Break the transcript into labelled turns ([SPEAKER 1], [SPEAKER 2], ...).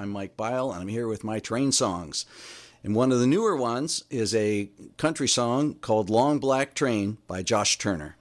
[SPEAKER 1] I'm Mike Bile, and I'm here with my train songs. And one of the newer ones is a country song called Long Black Train by Josh Turner.